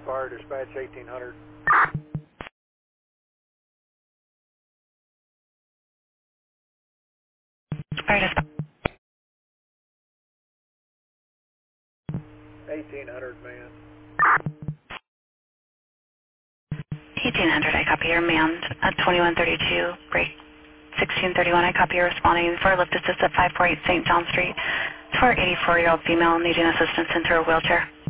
Fire dispatch 1800. Fire dispatch 1800, man. 1800, I copy your manned at 2132, break 1631, I copy your responding for lift assist at 548 St. John Street for 84-year-old female needing assistance into her wheelchair.